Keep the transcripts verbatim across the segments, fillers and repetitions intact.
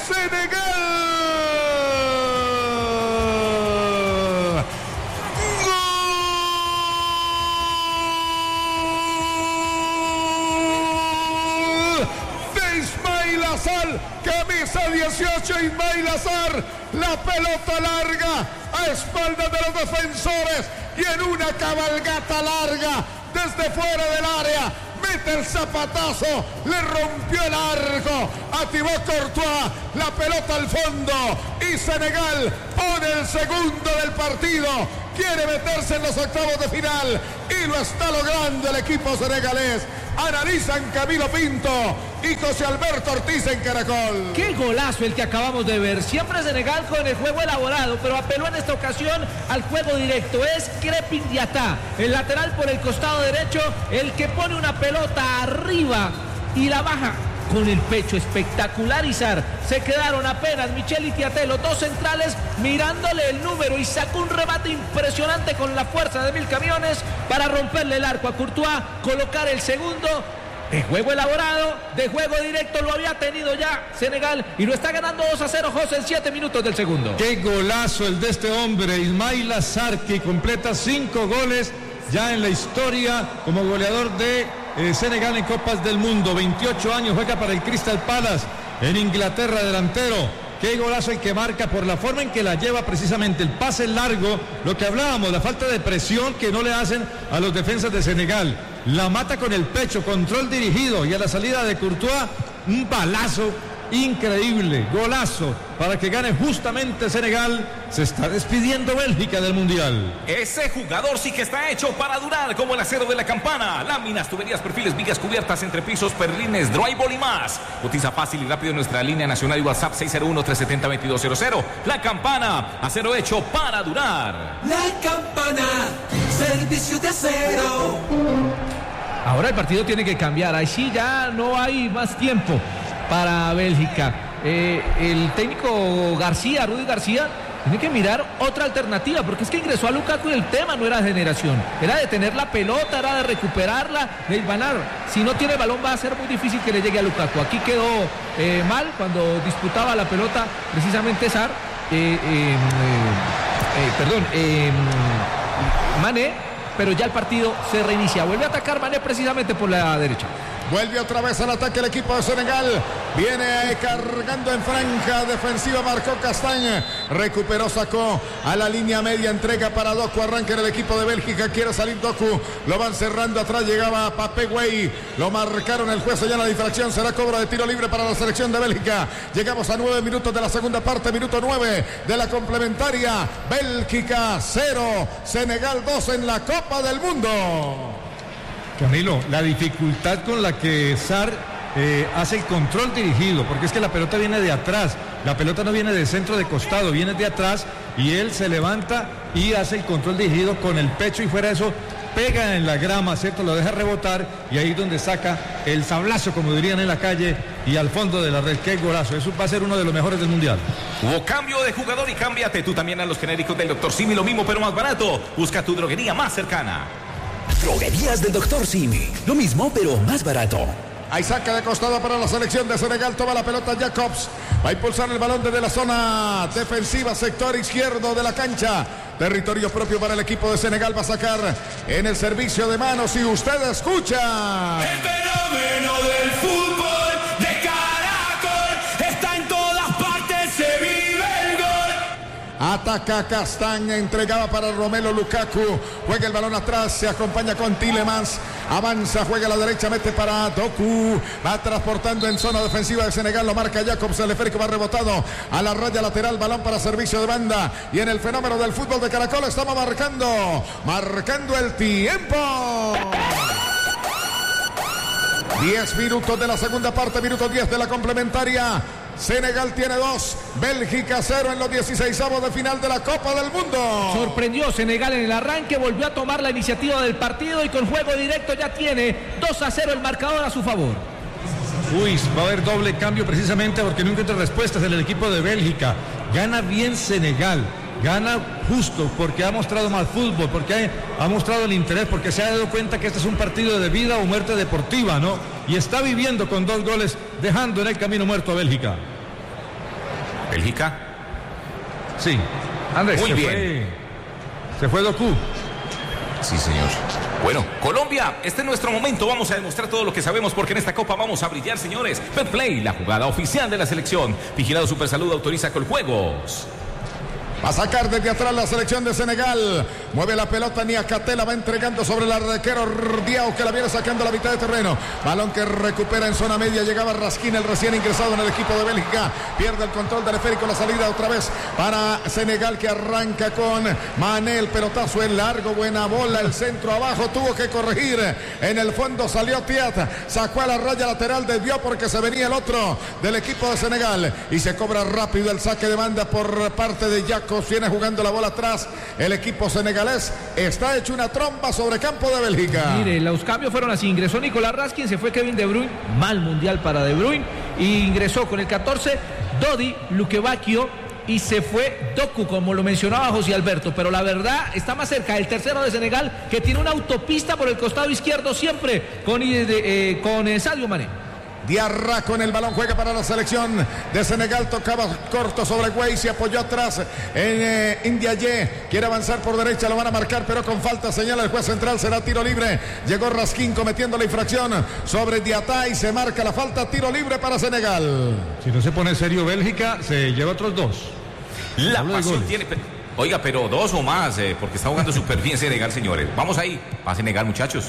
Senegal. Camisa dieciocho, Ismail Azar, la pelota larga a espaldas de los defensores y en una cabalgata larga desde fuera del área mete el zapatazo, le rompió el arco a Thibaut Courtois, la pelota al fondo y Senegal pone el segundo del partido, quiere meterse en los octavos de final y lo está logrando el equipo senegalés. Analizan Camilo Pinto y José Alberto Ortiz en Caracol. Qué golazo el que acabamos de ver. Siempre Senegal con el juego elaborado, pero apeló en esta ocasión al juego directo. Es Crépin Diatta, el lateral por el costado derecho, el que pone una pelota arriba y la baja con el pecho. Espectacular, Izar. Se quedaron apenas Michel y Diatta, los dos centrales, mirándole el número y sacó un remate impresionante con la fuerza de mil camiones para romperle el arco a Courtois, colocar el segundo. De juego elaborado, de juego directo, lo había tenido ya Senegal y lo está ganando dos a cero, José, en siete minutos del segundo. Qué golazo el de este hombre, Ismail Azar, que completa cinco goles ya en la historia como goleador de eh, Senegal en Copas del Mundo. veintiocho años, juega para el Crystal Palace en Inglaterra, delantero. Qué golazo el que marca por la forma en que la lleva, precisamente el pase largo, lo que hablábamos, la falta de presión que no le hacen a los defensas de Senegal. La mata con el pecho, control dirigido y a la salida de Courtois, un balazo increíble, golazo para que gane justamente Senegal. Se está despidiendo Bélgica del Mundial. Ese jugador sí que está hecho para durar, como el acero de la Campana. Láminas, tuberías, perfiles, vigas cubiertas, entrepisos, perlines, drywall y más. Cotiza fácil y rápido en nuestra línea nacional y WhatsApp seis cero uno, tres siete cero, dos dos cero cero. La Campana, acero hecho para durar. La Campana, servicio de acero. Ahora el partido tiene que cambiar. Ahí sí ya no hay más tiempo para Bélgica. Eh, el técnico García, Rudy García, tiene que mirar otra alternativa, porque es que ingresó a Lukaku y el tema no era de generación, era de tener la pelota, era de recuperarla, de hilvanar. Si no tiene el balón va a ser muy difícil que le llegue a Lukaku. Aquí quedó eh, mal cuando disputaba la pelota precisamente Sarr, eh, eh, eh, eh, perdón, eh, Mané, pero ya el partido se reinicia. Vuelve a atacar Mané precisamente por la derecha. Vuelve otra vez al ataque el equipo de Senegal. Viene cargando en franja defensiva. Marcó Castaña. Recuperó, sacó a la línea media. Entrega para Doku. Arranca en el equipo de Bélgica. Quiere salir Doku. Lo van cerrando atrás. Llegaba Pape Güey. Lo marcaron el juez. Ya la difracción. Será cobro de tiro libre para la selección de Bélgica. Llegamos a nueve minutos de la segunda parte. Minuto nueve de la complementaria. Bélgica cero. Senegal dos en la Copa del Mundo. Camilo, la dificultad con la que Sarr eh, hace el control dirigido, porque es que la pelota viene de atrás, la pelota no viene de centro, de costado, viene de atrás y él se levanta y hace el control dirigido con el pecho y fuera de eso pega en la grama, ¿cierto? Lo deja rebotar y ahí es donde saca el sablazo, como dirían en la calle, y al fondo de la red. ¡Qué golazo! Eso va a ser uno de los mejores del Mundial. Hubo cambio de jugador y cámbiate tú también a los genéricos del doctor Simi, lo mismo pero más barato. Busca tu droguería más cercana. Droguerías del doctor Simi. Lo mismo, pero más barato. Hay saca de costado para la selección de Senegal. Toma la pelota Jacobs. Va a impulsar el balón desde la zona defensiva, sector izquierdo de la cancha. Territorio propio para el equipo de Senegal. Va a sacar en el servicio de manos. Y usted escucha. El fenómeno del fútbol de Caracol está en todas partes. Se vive el gol. Ataca Castaña, entregaba para Romelu Lukaku, juega el balón atrás, se acompaña con Tielemans, avanza, juega a la derecha, mete para Doku, va transportando en zona defensiva de Senegal, lo marca Jacobs, el esférico va rebotado a la raya lateral, balón para servicio de banda, y en el fenómeno del fútbol de Caracol estamos marcando, marcando el tiempo. diez minutos de la segunda parte, minuto diez de la complementaria. Senegal tiene dos, Bélgica cero en los dieciseisavos de final de la Copa del Mundo. Sorprendió Senegal en el arranque, volvió a tomar la iniciativa del partido y con juego directo ya tiene dos a cero el marcador a su favor. Uy, va a haber doble cambio precisamente porque no encuentra respuestas en el equipo de Bélgica. Gana bien Senegal, gana justo porque ha mostrado más fútbol, porque ha, ha mostrado el interés, porque se ha dado cuenta que este es un partido de vida o muerte deportiva, ¿no? Y está viviendo con dos goles, dejando en el camino muerto a Bélgica. Bélgica. Sí. Andrés, Muy se bien. Fue, se fue Doku. Sí, señor. Bueno, Colombia, este es nuestro momento. Vamos a demostrar todo lo que sabemos porque en esta Copa vamos a brillar, señores. Betplay, la jugada oficial de la selección. Vigilado Supersalud autoriza Coljuegos. Va a sacar desde atrás la selección de Senegal. Mueve la pelota, Niakate la va entregando sobre el arquero Diao, que la viene sacando a la mitad de terreno. Balón que recupera en zona media. Llegaba Raskin, el recién ingresado en el equipo de Bélgica. Pierde el control del esférico. La salida otra vez para Senegal, que arranca con Mané. El pelotazo en largo. Buena bola. El centro abajo. Tuvo que corregir. En el fondo salió Tiat. Sacó a la raya lateral. Desvió porque se venía el otro del equipo de Senegal. Y se cobra rápido el saque de banda por parte de Jack. Viene jugando la bola atrás. El equipo senegalés está hecho una trompa sobre campo de Bélgica. Mire, los cambios fueron así. Ingresó Nicolás Raskin, se fue Kevin De Bruyne. Mal mundial para De Bruyne. Y ingresó con el catorce Dodi Lukebakio. Y se fue Doku, como lo mencionaba José Alberto. Pero la verdad está más cerca el tercero de Senegal, que tiene una autopista por el costado izquierdo siempre con, eh, con eh, Sadio Mané. Diarra con el balón, juega para la selección de Senegal, tocaba corto sobre Güey, se apoyó atrás en eh, Ndiaye, quiere avanzar por derecha, lo van a marcar pero con falta, señala el juez central, será tiro libre. Llegó Raskin cometiendo la infracción sobre Diatá y se marca la falta, tiro libre para Senegal. Si no se pone serio Bélgica, se lleva otros dos. La pasión tiene... Oiga, pero dos o más, eh, porque está jugando súper bien Senegal, señores. Vamos ahí, va Senegal, muchachos.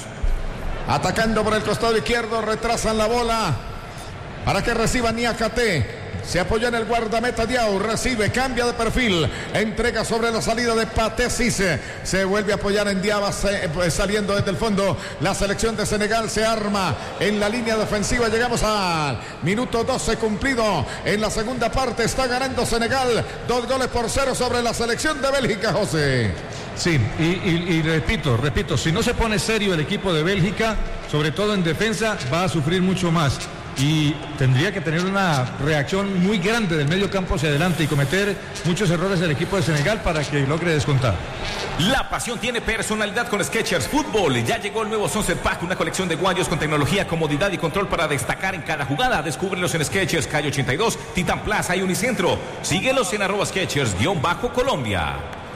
Atacando por el costado izquierdo, retrasan la bola para que reciba Niakate. Se apoya en el guardameta Diao, recibe, cambia de perfil, entrega sobre la salida de Pathé Cisse. Se vuelve a apoyar en Diaba, saliendo desde el fondo. La selección de Senegal se arma en la línea defensiva. Llegamos al minuto doce cumplido. En la segunda parte está ganando Senegal. Dos goles por cero sobre la selección de Bélgica, José. Sí, y, y, y repito, repito, si no se pone serio el equipo de Bélgica, sobre todo en defensa, va a sufrir mucho más. Y tendría que tener una reacción muy grande del medio campo hacia adelante y cometer muchos errores el equipo de Senegal para que logre descontar. La pasión tiene personalidad con Skechers Fútbol. Ya llegó el nuevo Sunset Pack, una colección de guayos con tecnología, comodidad y control para destacar en cada jugada. Descúbrelos en Skechers, calle ochenta y dos, Titan Plaza y Unicentro. Síguelos en arroba Skechers-Colombia.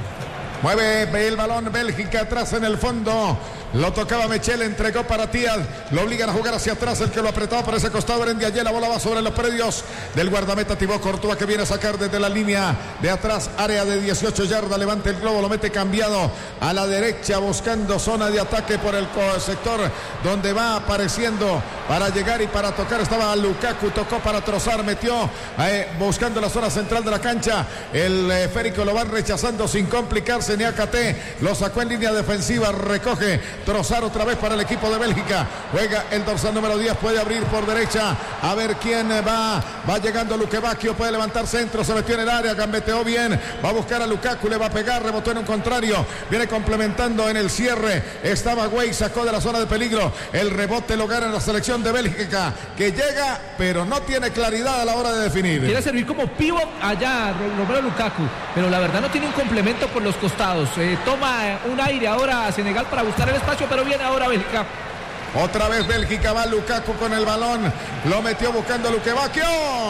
Mueve el balón Bélgica atrás en el fondo. Lo tocaba Mechel, entregó para Tiad. Lo obligan a jugar hacia atrás. El que lo apretaba por ese costado era Ndiaye. La bola va sobre los predios del guardameta Thibaut Courtois, que viene a sacar desde la línea de atrás. Área de dieciocho yardas. Levanta el globo, lo mete cambiado a la derecha, buscando zona de ataque por el sector donde va apareciendo para llegar y para tocar. Estaba Lukaku, tocó para trozar, metió eh, buscando la zona central de la cancha. El eh, esférico lo van rechazando sin complicarse. Niakate lo sacó en línea defensiva, recoge Trozar otra vez para el equipo de Bélgica. Juega el dorsal número diez, puede abrir por derecha. A ver quién va. Va llegando Lukebakio, puede levantar centro, se metió en el área, gambeteó bien. Va a buscar a Lukaku, le va a pegar, rebotó en un contrario. Viene complementando en el cierre. Estaba Güey, sacó de la zona de peligro. El rebote lo gana la selección de Bélgica, que llega, pero no tiene claridad a la hora de definir. Quiere servir como pívot allá Romelu Lukaku, pero la verdad no tiene un complemento por los costados. Eh, toma un aire ahora a Senegal para buscar el espacio, pero viene ahora Bélgica. Otra vez Bélgica, va Lukaku con el balón, lo metió buscando a Lukebakio.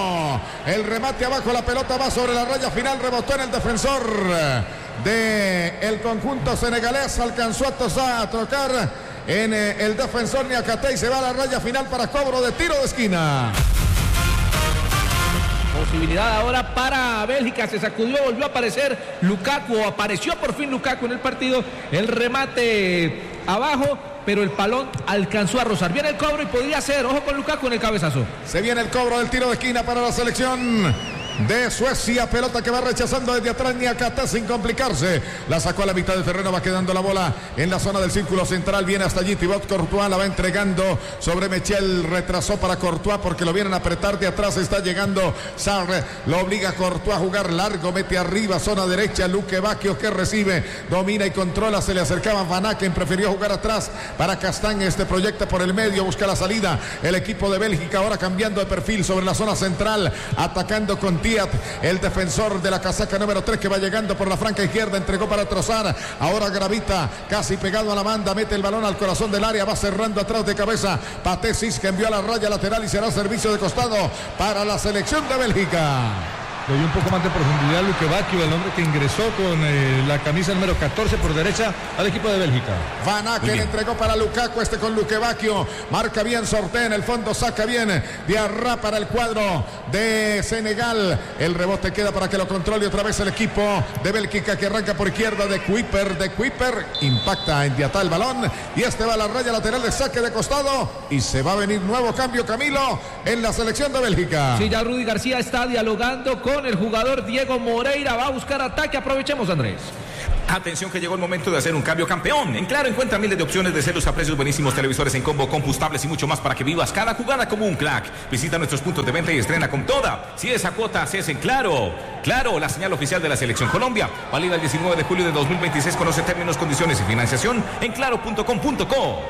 El remate abajo, la pelota va sobre la raya final, rebotó en el defensor de el conjunto senegalés, alcanzó a, tosar, a tocar en eh, el defensor Niakate y se va a la raya final para cobro de tiro de esquina. Posibilidad ahora para Bélgica, se sacudió, volvió a aparecer Lukaku, o apareció por fin Lukaku en el partido, el remate abajo, pero el balón alcanzó a rozar. Viene el cobro y podría ser, ojo con Lukaku en el cabezazo. Se viene el cobro del tiro de esquina para la selección de Suecia, pelota que va rechazando desde atrás Niakate sin complicarse, la sacó a la mitad del terreno, va quedando la bola en la zona del círculo central, viene hasta allí Thibaut Courtois, la va entregando sobre Mechel, retrasó para Courtois porque lo vienen a apretar de atrás, está llegando Sarr, lo obliga a Courtois a jugar largo, mete arriba, zona derecha, Lukebakio que recibe, domina y controla, se le acercaba Van Aken, prefirió jugar atrás para Castagne, este proyecta por el medio, busca la salida, el equipo de Bélgica ahora cambiando de perfil sobre la zona central, atacando con Tiat, el defensor de la casaca número tres que va llegando por la franca izquierda, entregó para Trozar, ahora gravita, casi pegado a la banda, mete el balón al corazón del área, va cerrando atrás de cabeza, Pathé Cisse que envió a la raya lateral y será servicio de costado para la selección de Bélgica. le dio un poco más de profundidad a Luque Bacchio, el hombre que ingresó con eh, la camisa número catorce por derecha al equipo de Bélgica. Van Aken entregó para Lukaku, este con Luque Bacchio, marca bien Sorté, en el fondo saca bien Diarra para el cuadro de Senegal. El rebote queda para que lo controle otra vez el equipo de Bélgica, que arranca por izquierda de Kuiper, de Kuiper, impacta en Diatá el balón y este va a la raya lateral de saque de costado y se va a venir nuevo cambio, Camilo, en la selección de Bélgica. Sí, ya Rudy García está dialogando con el jugador Diego Moreira, va a buscar ataque, aprovechemos, Andrés. Atención que llegó el momento de hacer un cambio campeón. En Claro encuentra miles de opciones de celos a precios buenísimos, televisores en combo, combustibles y mucho más para que vivas cada jugada como un crack. Visita nuestros puntos de venta y estrena con toda. Si esa cuota haces en Claro. Claro, la señal oficial de la Selección Colombia. Válida el diecinueve de julio de dos mil veintiséis. Conoce términos, condiciones y financiación en claro punto com punto co.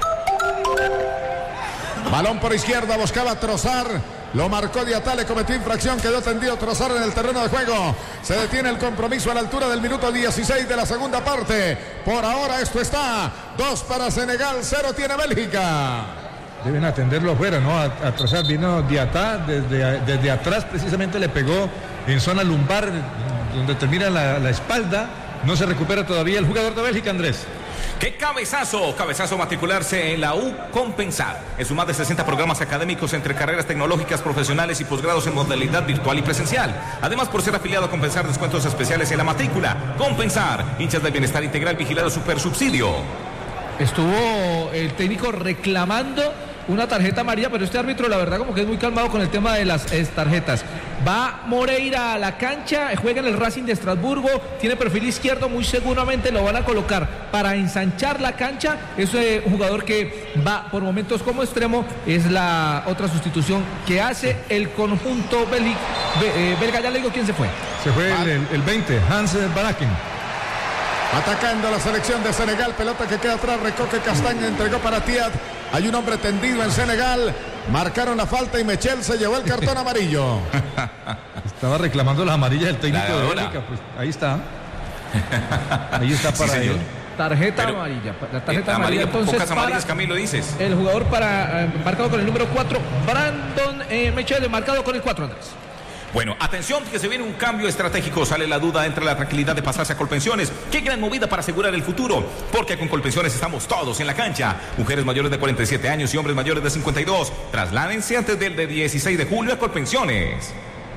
Balón por izquierda, buscaba Trossard. Lo marcó Diatá, le cometió infracción, quedó tendido Trossard en el terreno de juego. Se detiene el compromiso a la altura del minuto dieciséis de la segunda parte. Por ahora esto está dos para Senegal, cero tiene Bélgica. Deben atenderlo afuera, ¿no? A, a Trossard vino Diatá, desde, desde atrás precisamente le pegó en zona lumbar, donde termina la, la espalda. No se recupera todavía el jugador de Bélgica, Andrés. ¡Qué cabezazo! Cabezazo matricularse en la U Compensar. En sus más de sesenta programas académicos entre carreras tecnológicas, profesionales y posgrados en modalidad virtual y presencial. Además, por ser afiliado a Compensar, descuentos especiales en la matrícula. Compensar, hinchas del bienestar integral, vigilado super subsidio. Estuvo el técnico reclamando una tarjeta amarilla, pero este árbitro la verdad como que es muy calmado con el tema de las eh, tarjetas. Va Moreira a la cancha, juega en el Racing de Estrasburgo, tiene perfil izquierdo, muy seguramente lo van a colocar para ensanchar la cancha. Es eh, un jugador que va por momentos como extremo, es la otra sustitución que hace el conjunto belga. Eh, belga, ya le digo quién se fue. Se fue el, el, el veinte, Hans Van Aken. Atacando la selección de Senegal, pelota que queda atrás, Recoque Castaña entregó para Tiat. Hay un hombre tendido en Senegal, marcaron la falta y Mechel se llevó el cartón amarillo. Estaba reclamando las amarillas del técnico de Bélgica, pues ahí está. Ahí está para sí, él. Tarjeta Pero, amarilla. La tarjeta eh, amarilla, amarilla, entonces pocas amarillas, para Camilo, dices. el jugador para eh, marcado con el número cuatro, Brandon eh, Mechel, marcado con el cuatro, Andrés. Bueno, atención que se viene un cambio estratégico, sale la duda entre la tranquilidad de pasarse a Colpensiones. Qué gran movida para asegurar el futuro, porque con Colpensiones estamos todos en la cancha. Mujeres mayores de cuarenta y siete años y hombres mayores de cincuenta y dos. Trasládense antes del de dieciséis de julio a Colpensiones.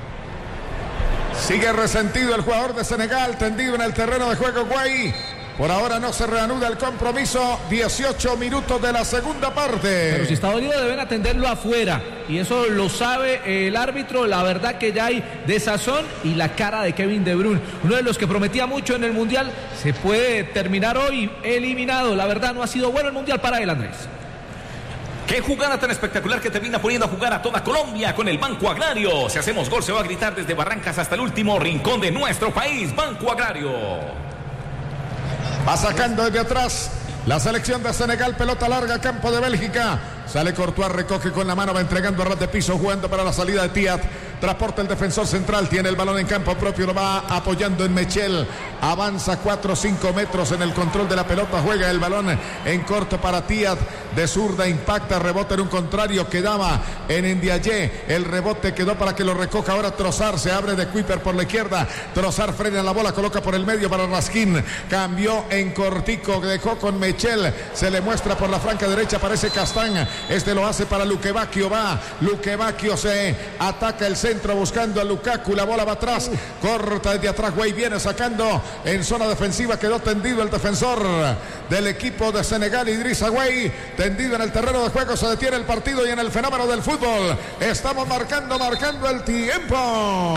Sigue resentido el jugador de Senegal, tendido en el terreno de juego, Guay. Por ahora no se reanuda el compromiso, dieciocho minutos de la segunda parte. Pero si está dolido deben atenderlo afuera y eso lo sabe el árbitro. La verdad que ya hay desazón y la cara de Kevin De Bruyne, uno de los que prometía mucho en el Mundial, se puede terminar hoy eliminado. La verdad no ha sido bueno el Mundial para él, Andrés. Qué jugada tan espectacular que termina poniendo a jugar a toda Colombia con el Banco Agrario. Si hacemos gol se va a gritar desde Barrancas hasta el último rincón de nuestro país. Banco Agrario. Va sacando desde atrás la selección de Senegal, pelota larga, campo de Bélgica. Sale Courtois, recoge con la mano, va entregando a ras de piso, jugando para la salida de Tiat. Transporta el defensor central, tiene el balón en campo propio, lo va apoyando en Mechel. Avanza cuatro o cinco metros en el control de la pelota, juega el balón en corto para Tiat. De zurda impacta, rebota en un contrario, quedaba en Ndiaye. El rebote quedó para que lo recoja ahora Trossard, se abre de Kuiper por la izquierda. Trossard frena la bola, coloca por el medio para Raskin. Cambió en cortico, dejó con Mechel. Se le muestra por la franca derecha, aparece Castaña. Este lo hace para Luque Bacchio, va. Luque Bacchio se ataca el centro buscando a Lukaku. La bola va atrás, corta desde atrás. Güey viene sacando en zona defensiva. Quedó tendido el defensor del equipo de Senegal, Idrissa Güey. Tendido en el terreno de juego, se detiene el partido y en el fenómeno del fútbol estamos marcando, marcando el tiempo.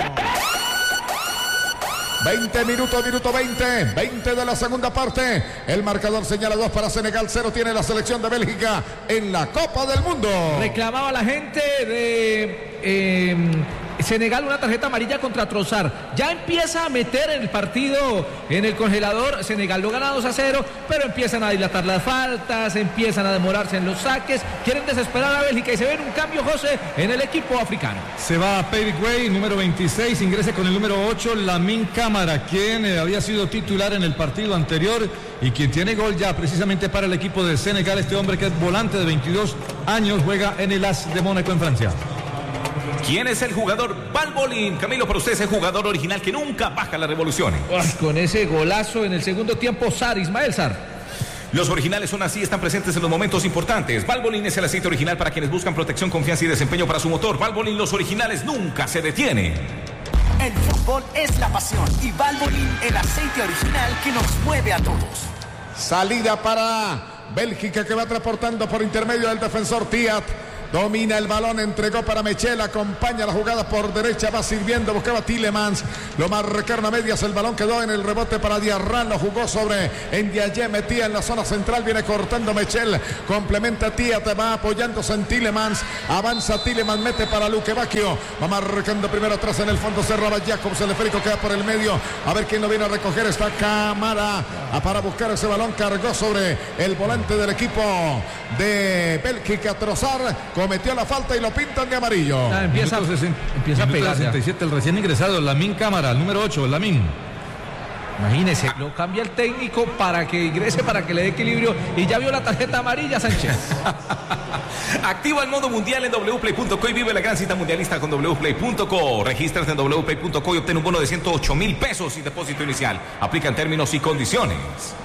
veinte minutos, minuto veinte, veinte de la segunda parte. El marcador señala dos para Senegal, cero tiene la selección de Bélgica en la Copa del Mundo. Reclamaba la gente de eh, Senegal una tarjeta amarilla contra Trossard. Ya empieza a meter el partido en el congelador. Senegal lo gana dos a cero, pero empiezan a dilatar las faltas, empiezan a demorarse en los saques. Quieren desesperar a Bélgica y se ve un cambio, José, en el equipo africano. Se va a Patrick Way, número veintiséis, ingresa con el número ocho, Lamine Camara, quien eh, había sido titular en el partido anterior y quien tiene gol ya precisamente para el equipo de Senegal. Este hombre que es volante de veintidós años, juega en el A S de Mónaco en Francia. ¿Quién es el jugador Valbolín? Camilo, para usted es el jugador original que nunca baja las revoluciones. Uy, con ese golazo en el segundo tiempo, Sar, Ismael Sar. Los originales son así, están presentes en los momentos importantes. Valbolín es el aceite original para quienes buscan protección, confianza y desempeño para su motor. Valbolín, los originales nunca se detienen. El fútbol es la pasión y Valvoline, el aceite original que nos mueve a todos. Salida para Bélgica que va transportando por intermedio del defensor Tiat. Domina el balón, entregó para Mechel, acompaña la jugada por derecha, va sirviendo, buscaba Tielemans, lo marcaron a medias, el balón quedó en el rebote para Diarra, lo jugó sobre Ndiaye, metía en la zona central, viene cortando Mechel, complementa Tiat, va apoyándose en Tielemans, avanza Tielemans, mete para Luque Bacchio, va marcando primero atrás en el fondo, cerraba Jacobs, el esférico queda por el medio, a ver quién lo viene a recoger, está Camara, para buscar ese balón, cargó sobre el volante del equipo de Bélgica, Trossard, cometió la falta y lo pintan de amarillo. Ah, empieza, sesenta, empieza a pegar. sesenta y siete, el recién ingresado, Lamin Cámara, el número ocho, Lamin. Imagínese, lo cambia el técnico para que ingrese, para que le dé equilibrio. Y ya vio la tarjeta amarilla, Sánchez. Activa el modo mundial en doble u play punto co y vive la gran cita mundialista con doble u play punto co. Regístrate en doble u play punto co y obtén un bono de ciento ocho mil pesos sin depósito inicial. Aplican términos y condiciones.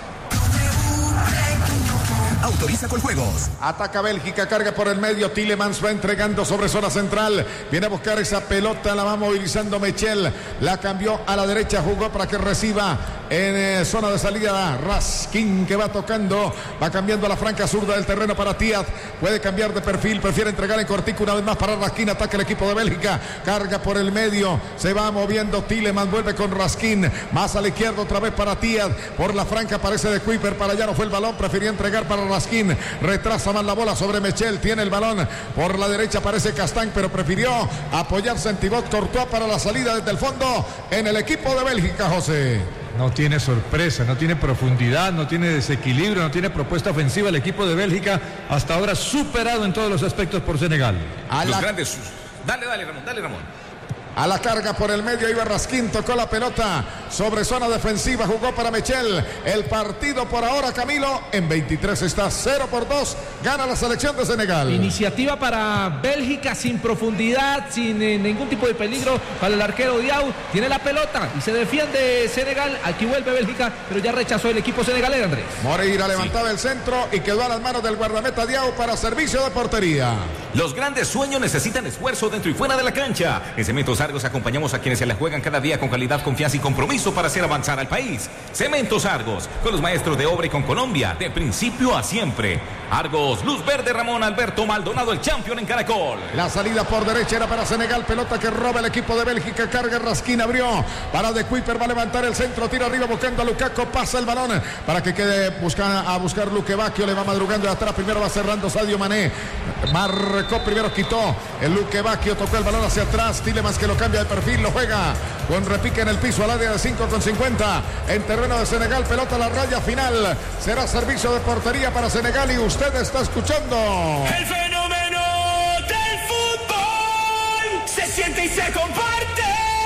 Autoriza con juegos. Ataca Bélgica, carga por el medio. Tielemans va entregando sobre zona central. Viene a buscar esa pelota, la va movilizando Mechel. La cambió a la derecha, jugó para que reciba en eh, zona de salida. Raskin que va tocando, va cambiando a la franca zurda del terreno para Tiat. Puede cambiar de perfil, prefiere entregar en cortico una vez más para Raskin. Ataca el equipo de Bélgica, carga por el medio, se va moviendo Tielemans, vuelve con Raskin. Más a la izquierda otra vez para Tiat. Por la franca aparece de Kuiper, para allá no fue el balón, prefirió entregar para Raskin, retrasa más la bola sobre Mechel, tiene el balón por la derecha, aparece Castán, pero prefirió apoyarse en Thibaut Courtois para la salida desde el fondo en el equipo de Bélgica, José. No tiene sorpresa, no tiene profundidad, no tiene desequilibrio, no tiene propuesta ofensiva el equipo de Bélgica, hasta ahora superado en todos los aspectos por Senegal. A los la... grandes... Dale, dale, Ramón, dale, Ramón. A la carga por el medio iba Raskin, tocó la pelota sobre zona defensiva, jugó para Mechel. El partido por ahora, Camilo, en veintitrés está cero por dos, gana la selección de Senegal. Iniciativa para Bélgica sin profundidad, sin eh, ningún tipo de peligro para el arquero Diaw. Tiene la pelota y se defiende Senegal. Aquí vuelve Bélgica, pero ya rechazó el equipo senegalés, Andrés. Moreira levantaba sí. el centro y quedó a las manos del guardameta Diaw para servicio de portería. Los grandes sueños necesitan esfuerzo dentro y fuera de la cancha. En Cementos Argos acompañamos a quienes se la juegan cada día con calidad, confianza y compromiso para hacer avanzar al país. Cementos Argos, con los maestros de obra y con Colombia, de principio a siempre. Argos, Luz Verde, Ramón Alberto Maldonado, el campeón en Caracol. La salida por derecha era para Senegal, pelota que roba el equipo de Bélgica, carga Raskin, abrió para De Kuiper, va a levantar el centro, tira arriba buscando a Lukaku, pasa el balón para que quede busca, a buscar Luque Bacchio, le va madrugando de atrás, primero va cerrando Sadio Mané, marcó, primero quitó el Luque Bacchio, tocó el balón hacia atrás, Tielemans que lo cambia de perfil, lo juega con repique en el piso al área de cinco con cincuenta en terreno de Senegal, pelota a la raya final, será servicio de portería para Senegal y usted está escuchando el fenómeno del fútbol, se siente y se comparte.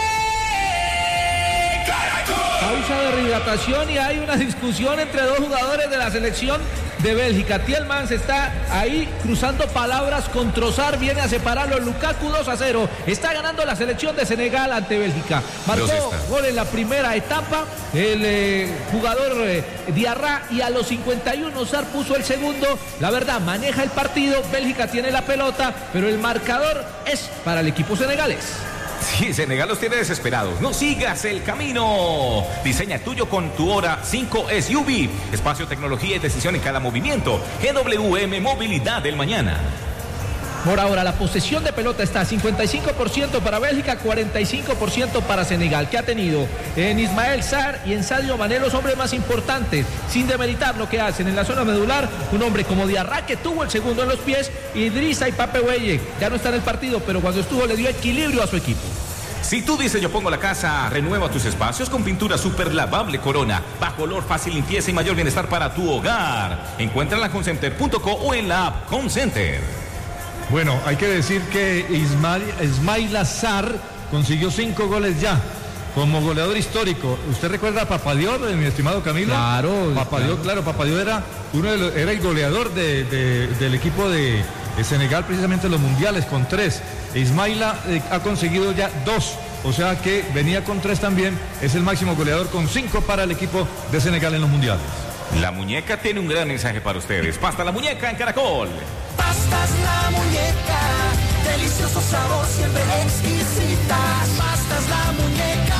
Caracol. Pausa de rehidratación y hay una discusión entre dos jugadores de la selección de Bélgica. Tielemans está ahí cruzando palabras con Trossard, viene a separarlo. Lukaku dos a cero. Está ganando la selección de Senegal ante Bélgica. Marcó gol en la primera etapa el eh, jugador eh, Diarra y a los cincuenta y uno Sar puso el segundo. La verdad, maneja el partido. Bélgica tiene la pelota, pero el marcador es para el equipo senegalés. Sí, Senegal los tiene desesperados. No sigas el camino. Diseña tuyo con tu Hora cinco S U V. Espacio, tecnología y decisión en cada movimiento. G W M, movilidad del mañana. Por ahora la posesión de pelota está cincuenta y cinco por ciento para Bélgica, cuarenta y cinco por ciento para Senegal, que ha tenido en Ismael Sarr y en Sadio Mané los hombres más importantes, sin demeritar lo que hacen en la zona medular. Un hombre como Diarra, que tuvo el segundo en los pies, Idrissa y Pape Weye, ya no está en el partido, pero cuando estuvo le dio equilibrio a su equipo. Si tú dices yo pongo la casa, renueva tus espacios con pintura super lavable Corona. Bajo olor, fácil limpieza y mayor bienestar para tu hogar. Encuéntrala en Concenter punto co o en la app Concenter. Bueno, hay que decir que Ismail, Ismaila Sarr consiguió cinco goles ya como goleador histórico. ¿Usted recuerda a Papadiop, mi estimado Camilo? Claro. Papadiop, claro, claro Papadiop era, uno de los, era el goleador de, de, del equipo de, el Senegal precisamente en los mundiales con tres. Ismaila eh, ha conseguido ya dos, o sea que venía con tres también, es el máximo goleador con cinco para el equipo de Senegal en los mundiales. La muñeca tiene un gran mensaje para ustedes. Pasta La Muñeca en Caracol. Pastas La Muñeca, delicioso sabor, siempre exquisitas. Pastas La Muñeca,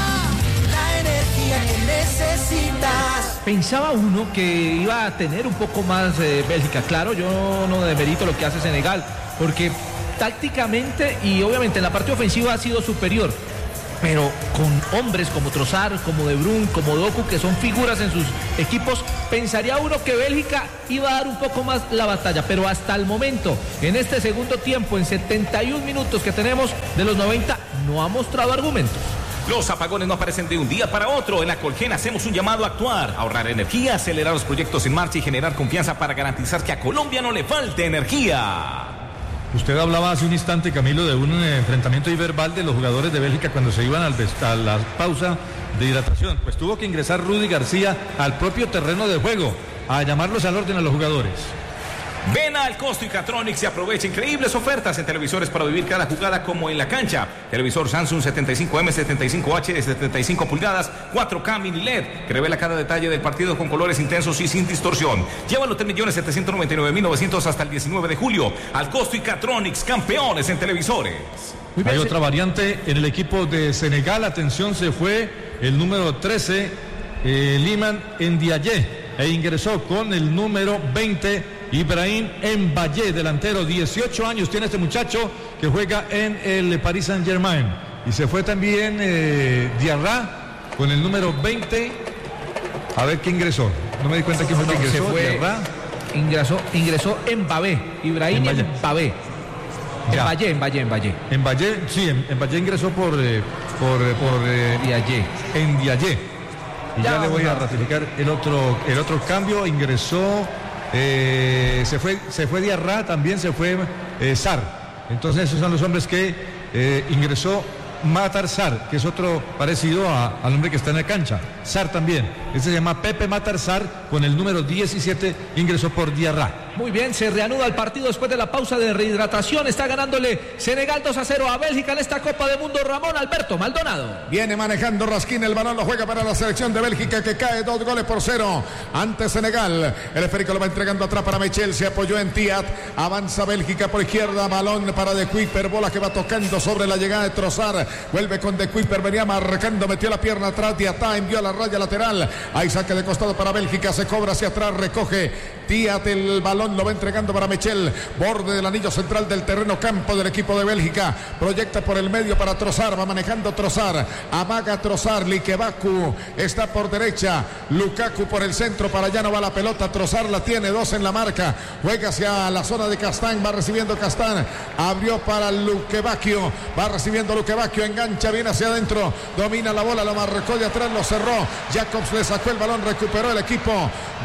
la energía que necesitas. Pensaba uno que iba a tener un poco más eh, Bélgica. Claro, yo no demerito lo que hace Senegal, porque tácticamente y obviamente en la parte ofensiva ha sido superior. Pero con hombres como Trossard, como De Bruyne, como Doku, que son figuras en sus equipos, pensaría uno que Bélgica iba a dar un poco más la batalla. Pero hasta el momento, en este segundo tiempo, en setenta y un minutos que tenemos de los noventa, no ha mostrado argumentos. Los apagones no aparecen de un día para otro. En la Colgen hacemos un llamado a actuar, ahorrar energía, acelerar los proyectos en marcha y generar confianza para garantizar que a Colombia no le falte energía. Usted hablaba hace un instante, Camilo, de un enfrentamiento verbal de los jugadores de Bélgica cuando se iban al a la pausa de hidratación. Pues tuvo que ingresar Rudy García al propio terreno de juego a llamarlos al orden a los jugadores. Ven al Costo y Catronics y aprovecha increíbles ofertas en televisores para vivir cada jugada como en la cancha. Televisor Samsung setenta y cinco eme, setenta y cinco hache de setenta y cinco pulgadas, cuatro K mini L E D, que revela cada detalle del partido con colores intensos y sin distorsión. Llévalo tres millones setecientos noventa y nueve mil novecientos hasta el diecinueve de julio. Al Costo y Catronics, campeones en televisores. Hay otra variante en el equipo de Senegal. Atención, se fue el número trece, eh, Liman Ndiaye, e ingresó con el número veinte, Ibrahim Mbaye, delantero, dieciocho años tiene este muchacho que juega en el Paris Saint-Germain. Y se fue también eh, Diarra con el número veinte. A ver qué ingresó. No me di cuenta quién fue no, que ingresó. Se fue, Diarra. Ingresó, ingresó Mbaye, Ibrahim Mbaye. Mbaye. Mbaye, Mbaye, Mbaye. Mbaye, sí, Mbaye ingresó por eh, por por eh, Ndiaye. Ndiaye. Y ya, ya le voy a ratificar el otro el otro cambio. Ingresó Eh, se fue se fue Diarra, también se fue eh, Sar. Entonces esos son los hombres que eh, ingresó Matar Sar, que es otro parecido a, al hombre que está en la cancha. Sar también, este se llama Pepe Matar Sar, con el número diecisiete, ingresó por Diarra. Muy bien, se reanuda el partido después de la pausa de rehidratación. Está ganándole Senegal dos a cero a Bélgica en esta Copa del Mundo. Ramón Alberto Maldonado. Viene manejando Raskin, el balón lo juega para la selección de Bélgica, que cae dos goles por cero ante Senegal. El esférico lo va entregando atrás para Michel, se apoyó en Tiat. Avanza Bélgica por izquierda, balón para De Kuyper, bola que va tocando sobre la llegada de Trossard. Vuelve con De Kuyper, venía marcando, metió la pierna atrás, Diatá envió a la raya lateral. Hay saque de costado para Bélgica, se cobra hacia atrás, recoge Tiat el balón, lo va entregando para Michel, borde del anillo central del terreno campo del equipo de Bélgica, proyecta por el medio para Trossard, va manejando Trossard, amaga Trossard, Likebaku está por derecha, Lukaku por el centro, para allá no va la pelota, Trossard la tiene, dos en la marca, juega hacia la zona de Castán, va recibiendo Castán, abrió para Lukebakio, va recibiendo Lukebakio, engancha, viene hacia adentro, domina la bola, lo marcó de atrás, lo cerró, Jacobs le sacó el balón, recuperó el equipo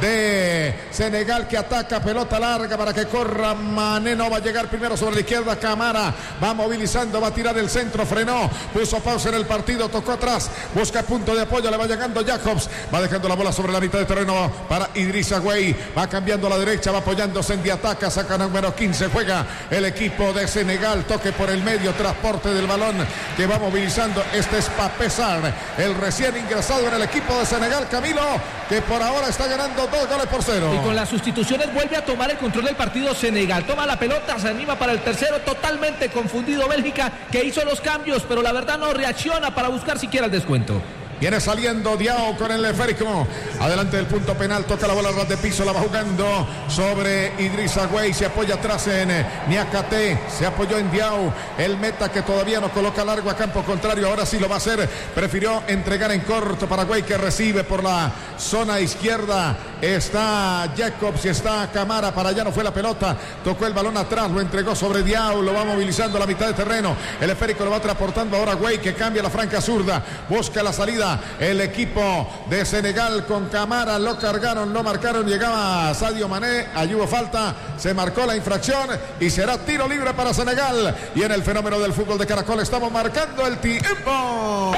de Senegal que ataca, pelota larga para que corra Mané, no va a llegar primero sobre la izquierda, Camara va movilizando, va a tirar el centro, frenó, puso pausa en el partido, tocó atrás, busca punto de apoyo, le va llegando Jacobs, va dejando la bola sobre la mitad de terreno para Idrissa Gueye, va cambiando a la derecha, va apoyándose en Diataca, saca número quince, juega el equipo de Senegal, toque por el medio, transporte del balón que va movilizando, este es Papesar, el recién ingresado en el equipo de Senegal, Camilo, que por ahora está ganando dos goles por cero. Y con las sustituciones vuelve a tomar el control del partido Senegal, toma la pelota, se anima para el tercero, totalmente confundido Bélgica, que hizo los cambios, pero la verdad no reacciona para buscar siquiera el descuento. Viene saliendo Diao con el esférico. Adelante del punto penal. Toca la bola ras de piso. La va jugando sobre Idrissa Gueye. Se apoya atrás en Niakate. Se apoyó en Diao. El meta que todavía no coloca largo a campo contrario. Ahora sí lo va a hacer. Prefirió entregar en corto para Gueye, que recibe por la zona izquierda. Está Jacobs y está Camara. Para allá no fue la pelota. Tocó el balón atrás. Lo entregó sobre Diao. Lo va movilizando a la mitad de terreno. El esférico lo va transportando ahora Gueye, que cambia la franca zurda. Busca la salida. El equipo de Senegal con Camara, lo cargaron, lo marcaron, llegaba Sadio Mané, allí hubo falta, se marcó la infracción y será tiro libre para Senegal. Y en el fenómeno del fútbol de Caracol estamos marcando el tiempo.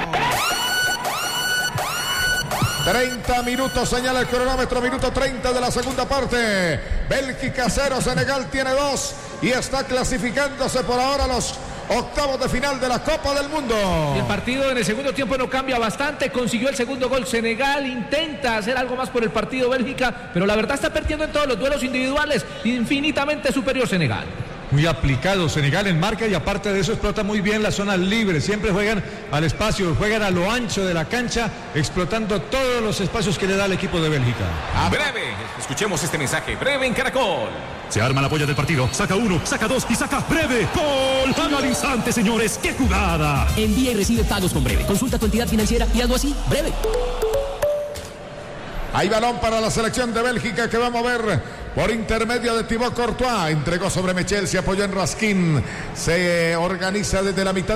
treinta minutos, señala el cronómetro, minuto treinta de la segunda parte. Bélgica cero, Senegal tiene dos. y está clasificándose por ahora a los octavos de final de la Copa del Mundo. Y el partido en el segundo tiempo no cambia bastante. Consiguió el segundo gol Senegal. Intenta hacer algo más por el partido Bélgica, pero la verdad está perdiendo en todos los duelos individuales. Infinitamente superior Senegal. Muy aplicado Senegal en marca y aparte de eso explota muy bien las zonas libres. Siempre juegan al espacio, juegan a lo ancho de la cancha, explotando todos los espacios que le da el equipo de Bélgica. A breve, escuchemos este mensaje breve en Caracol. Se arma la polla del partido, saca uno, saca dos y saca Breve. ¡Gol! Analizante, señores, ¡qué jugada! Envía y recibe pagos con Breve. Consulta tu entidad financiera y hazlo así, Breve. Hay balón para la selección de Bélgica que va a mover por intermedio de Thibaut Courtois. Entregó sobre Michel, se apoyó en Raskin. Se organiza desde la mitad